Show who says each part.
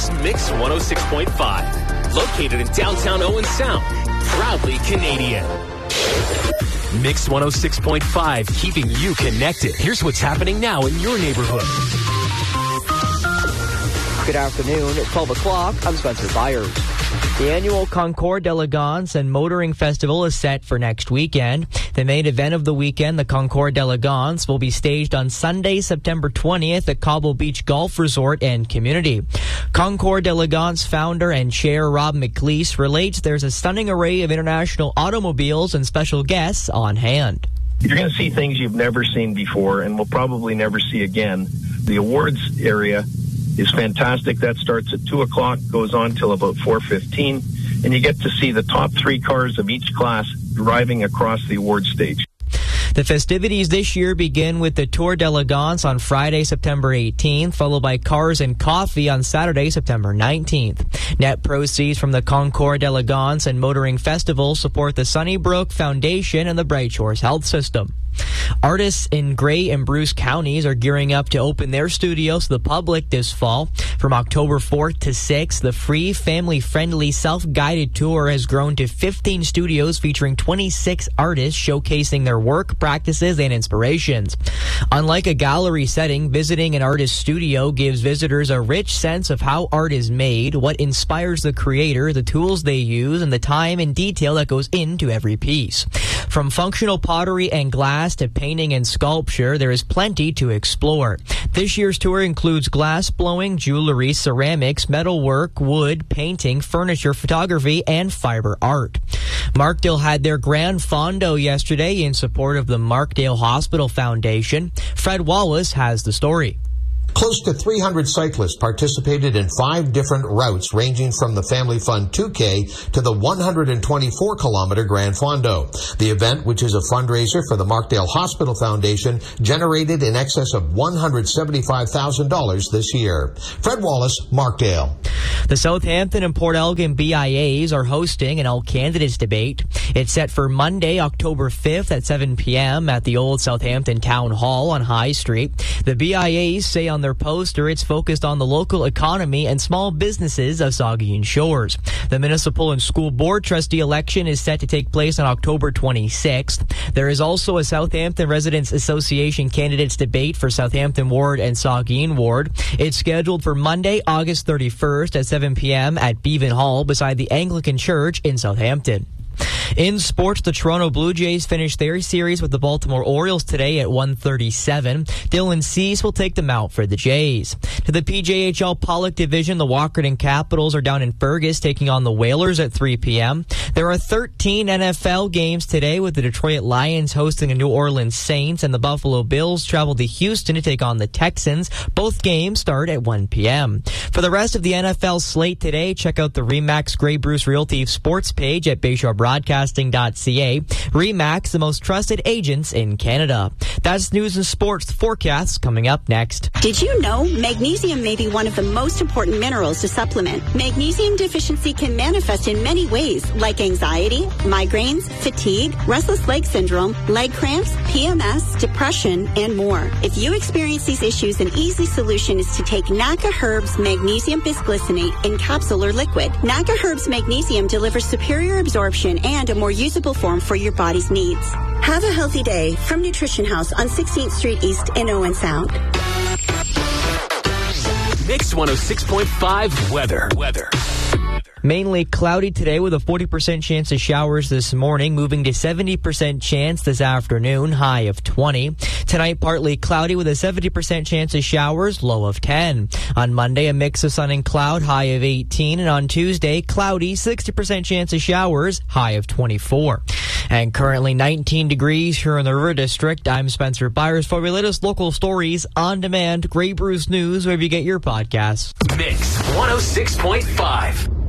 Speaker 1: West Mix 106.5. Located in downtown Owen Sound. Proudly Canadian. Mix 106.5, keeping you connected. Here's what's happening now in your neighborhood.
Speaker 2: Good afternoon. At 12 o'clock, I'm Spencer Byers. The annual Concours d'Elegance and Motoring Festival is set for next weekend. The main event of the weekend, the Concours d'Elegance, will be staged on Sunday, September 20th at Cobble Beach Golf Resort and Community. Concours d'Elegance founder and chair Rob McLeese relates there's a stunning array of international automobiles and special guests on hand.
Speaker 3: You're going to see things you've never seen before and will probably never see again. The awards area is fantastic. That starts at 2 o'clock, goes on till about 4:15, and you get to see the top 3 cars of each class driving across the award stage.
Speaker 2: The festivities this year begin with the Tour d'Elegance on Friday, September 18th, followed by Cars and Coffee on Saturday, September 19th. Net proceeds from the Concours d'Elegance and Motoring Festival support the Sunnybrook Foundation and the Bright Shores Health System. Artists in Grey and Bruce counties are gearing up to open their studios to the public this fall. From October 4th to 6th, the free, family-friendly, self-guided tour has grown to 15 studios featuring 26 artists showcasing their work, practices, and inspirations. Unlike a gallery setting, visiting an artist's studio gives visitors a rich sense of how art is made, what inspires the creator, the tools they use, and the time and detail that goes into every piece. From functional pottery and glass to painting and sculpture, there is plenty to explore. This year's tour includes glass blowing, jewelry, ceramics, metalwork, wood, painting, furniture, photography, and fiber art. Markdale had their grand fondo yesterday in support of the Markdale Hospital Foundation. Fred Wallace has the story.
Speaker 4: Close to 300 cyclists participated in 5 different routes ranging from the Family Fun 2K to the 124-kilometer Grand Fondo. The event, which is a fundraiser for the Markdale Hospital Foundation, generated in excess of $175,000 this year. Fred Wallace, Markdale.
Speaker 2: The Southampton and Port Elgin BIAs are hosting an All Candidates debate. It's set for Monday, October 5th at 7 p.m. at the old Southampton Town Hall on High Street. The BIAs say on their poster it's focused on the local economy and small businesses of Saugeen Shores. The municipal and school board trustee election is set to take place on October 26th. There is also a Southampton Residents Association candidates debate for Southampton Ward and Saugeen Ward. It's scheduled for Monday, August 31st at 7 p.m. at Beavan Hall beside the Anglican Church in Southampton. In sports, the Toronto Blue Jays finished their series with the Baltimore Orioles today at 1:37. Dylan Cease will take them out for the Jays. To the PJHL Pollock Division, the Walkerton Capitals are down in Fergus taking on the Whalers at 3 p.m. There are 13 NFL games today with the Detroit Lions hosting the New Orleans Saints and the Buffalo Bills travel to Houston to take on the Texans. Both games start at 1 p.m. For the rest of the NFL slate today, check out the RE/MAX Grey Bruce Realty sports page at BayShoreBroadcasting.ca. RE/MAX, the most trusted agents in Canada. That's news and sports forecasts coming up next.
Speaker 5: Did you know magnesium may be one of the most important minerals to supplement? Magnesium deficiency can manifest in many ways, like anxiety, migraines, fatigue, restless leg syndrome, leg cramps, PMS, depression, and more. If you experience these issues, an easy solution is to take NACA Herbs Magnesium Bisglycinate in capsule or liquid. NACA Herbs Magnesium delivers superior absorption and a more usable form for your body's needs. Have a healthy day from Nutrition House on 16th Street East in Owen Sound.
Speaker 1: Mix 106.5 weather.
Speaker 2: Mainly cloudy today with a 40% chance of showers this morning, moving to 70% chance this afternoon, high of 20. Tonight, partly cloudy with a 70% chance of showers, low of 10. On Monday, a mix of sun and cloud, high of 18. And on Tuesday, cloudy, 60% chance of showers, high of 24. And currently 19 degrees here in the River District. I'm Spencer Byers for your latest local stories on demand. Grey Bruce News, wherever you get your podcasts.
Speaker 1: Mix 106.5.